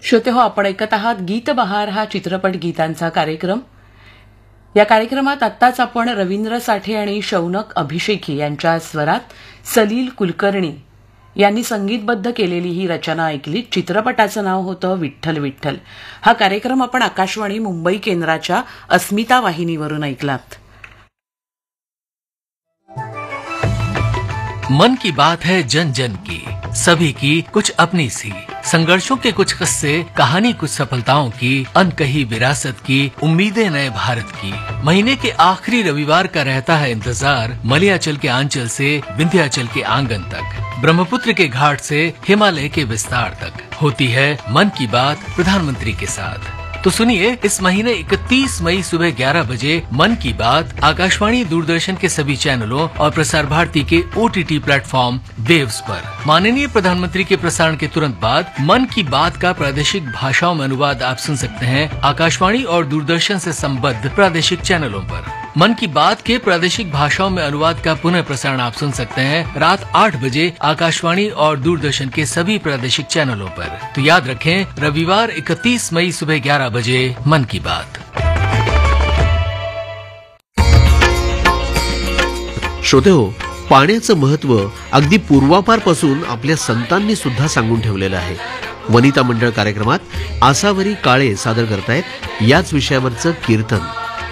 श्रोते हो, आपण ऐकत आहात गीत बहार हा चित्रपट गीतांचा कार्यक्रम. या कार्यक्रमात आत्ताच आपण रवींद्र साठे आणि शौनक अभिषेकी यांच्या स्वरात सलील कुलकर्णी यांनी संगीतबद्ध केलेली ही रचना ऐकली. चित्रपटाचं नाव होतं विठ्ठल विठ्ठल. हा कार्यक्रम आपण आकाशवाणी मुंबई केंद्राच्या अस्मिता वाहिनीवरून ऐकलात. मन की बात है जन जन की, सभी की कुछ अपनी सी, संघर्षों के कुछ किस्से, कहानी कुछ सफलताओं की, अनकही विरासत की, उम्मीदें नए भारत की. महीने के आखिरी रविवार का रहता है इंतजार, मलयाचल के आंचल से विंध्याचल के आंगन तक, ब्रह्मपुत्र के घाट से हिमालय के विस्तार तक होती है मन की बात प्रधानमंत्री के साथ. तो सुनिए, इस महीने 31 मई सुबह 11 बजे मन की बात आकाशवाणी दूरदर्शन के सभी चैनलों और प्रसार भारती के OTT प्लेटफॉर्म वेव्स पर. माननीय प्रधानमंत्री के प्रसारण के तुरंत बाद मन की बात का प्रादेशिक भाषाओं में अनुवाद आप सुन सकते हैं आकाशवाणी और दूरदर्शन से संबद्ध प्रादेशिक चैनलों पर. मन की बात के प्रादेशिक भाषाओं में अनुवाद का पुनः प्रसारण आप सुन सकते हैं रात 8 बजे आकाशवाणी और दूरदर्शन के सभी प्रादेशिक चैनलों पर. तो याद रखें, रविवार 31 मई सुबह 11 बजे मन की बात. श्रोते हो, पाण्याचं महत्त्व अगदी पूर्वापारपासून आपल्या संतांनी सुद्धा सांगून ठेवलेलं आहे. वनिता मंडळ कार्यक्रमात आसावरी काळे सादर करतायत याच विषयावरचं कीर्तन.